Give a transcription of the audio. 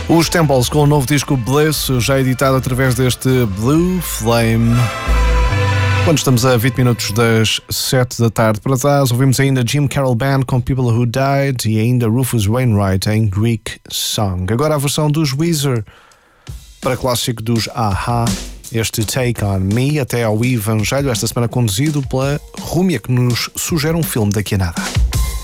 Os Temples com o novo disco Bliss, já editado através deste Blue Flame. Quando estamos a 20 minutos das 7 da tarde para trás, ouvimos ainda Jim Carroll Band com People Who Died e ainda Rufus Wainwright em Greek Song. Agora a versão dos Weezer para clássico dos A-ha, este Take On Me, até ao Evangelho, esta semana conduzido pela Rúmia, que nos sugere um filme daqui a nada.